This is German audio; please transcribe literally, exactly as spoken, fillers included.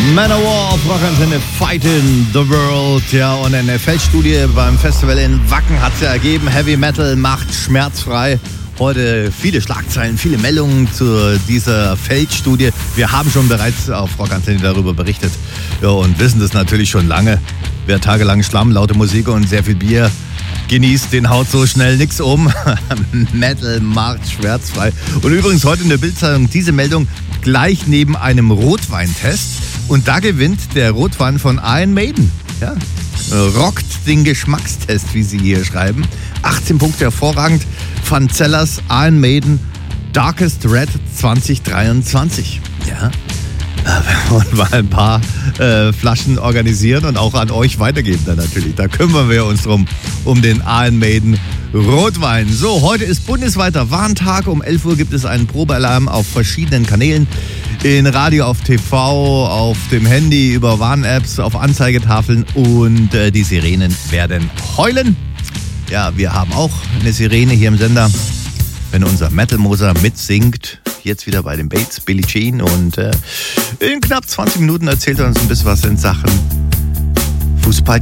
Manowar auf Rockantenne Fighting the World. Ja, und eine Feldstudie beim Festival in Wacken hat es ja ergeben. Heavy Metal macht schmerzfrei. Heute viele Schlagzeilen, viele Meldungen zu dieser Feldstudie. Wir haben schon bereits auf Rockantenne darüber berichtet. Ja, und wissen das natürlich schon lange. Wer tagelang Schlamm, laute Musik und sehr viel Bier genießt, den haut so schnell nix um. Metal macht schmerzfrei. Und übrigens heute in der Bildzeitung diese Meldung gleich neben einem Rotweintest. Und da gewinnt der Rotwein von Iron Maiden. Ja, rockt den Geschmackstest, wie sie hier schreiben. achtzehn Punkte, hervorragend. Van Zellers Iron Maiden Darkest Red zwanzig dreiundzwanzig. Ja, und mal ein paar äh, Flaschen organisieren und auch an euch weitergeben dann natürlich. Da kümmern wir uns drum, um den Iron Maiden Rotwein. So, heute ist bundesweiter Warntag. Um elf Uhr gibt es einen Probealarm auf verschiedenen Kanälen. In Radio, auf T V, auf dem Handy, über Warn-Apps, auf Anzeigetafeln und äh, die Sirenen werden heulen. Ja, wir haben auch eine Sirene hier im Sender, wenn unser Metal-Moser mitsingt. Jetzt wieder bei den Bates, Billie Jean. Und äh, in knapp zwanzig Minuten erzählt er uns ein bisschen was in Sachen Fußball.